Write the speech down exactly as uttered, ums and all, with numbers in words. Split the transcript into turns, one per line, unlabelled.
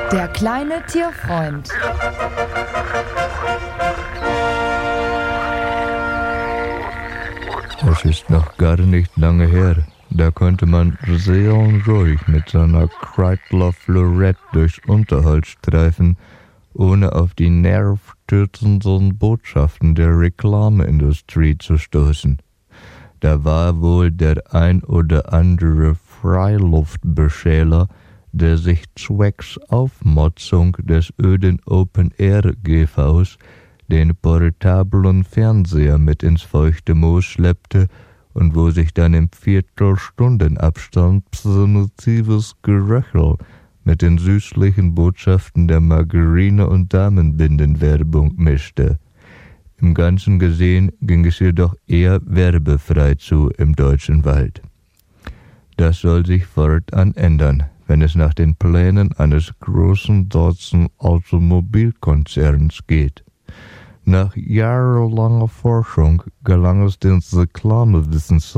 Der kleine Tierfreund.
Es ist noch gar nicht lange her. Da konnte man sehr ruhig mit seiner Kreidler Florette durchs Unterholz streifen, ohne auf die nervstürzenden Botschaften der Reklameindustrie zu stoßen. Da war wohl der ein oder andere Freiluftbeschäler, der sich zwecks Aufmotzung des öden Open-Air-G Vs den portablen Fernseher mit ins feuchte Moos schleppte und wo sich dann im Viertelstundenabstand primitives Geröchel mit den süßlichen Botschaften der Margarine- und Damenbindenwerbung mischte. Im Ganzen gesehen ging es jedoch eher werbefrei zu im deutschen Wald. Das soll sich fortan ändern, wenn es nach den Plänen eines großen deutschen Automobilkonzerns geht. Nach jahrelanger Forschung gelang es den Reklamewissenschaftlern,